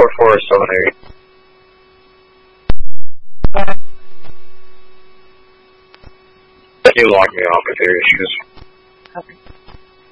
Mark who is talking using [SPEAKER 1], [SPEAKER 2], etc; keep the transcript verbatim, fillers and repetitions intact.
[SPEAKER 1] four four seven eight. Can you log me off if there are issues?
[SPEAKER 2] Okay.